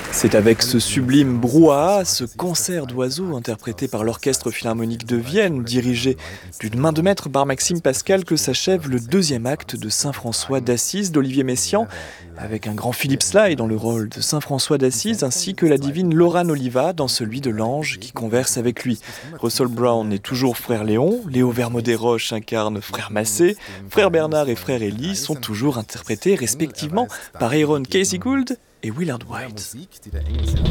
C'est avec ce sublime brouhaha, ce concert d'oiseaux interprété par l'Orchestre Philharmonique de Vienne, dirigé d'une main de maître par Maxime Pascal, que s'achève le deuxième acte de Saint François d'Assise d'Olivier Messiaen, avec un grand Philippe Sly dans le rôle de Saint François d'Assise, ainsi que la divine Laurane Oliva dans celui de l'ange qui converse avec lui. Russell Brown est toujours frère Léon, Léo Vermaux-des-Roches incarne frère Massé, frère Bernard et frère Élie sont toujours interprétés respectivement par Aaron Casey Gould et Willard White.